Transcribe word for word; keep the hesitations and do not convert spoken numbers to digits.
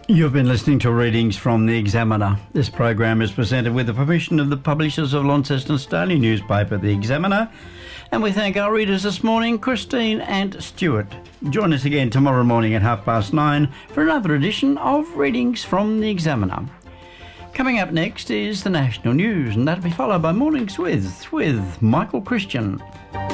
You've been listening to readings from The Examiner. This program is presented with the permission of the publishers of Launceston's daily newspaper, The Examiner, and we thank our readers this morning, Christine and Stuart. Join us again tomorrow morning at half past nine for another edition of Readings from The Examiner. Coming up next is the national news, and that'll be followed by Mornings with, with Michael Christian.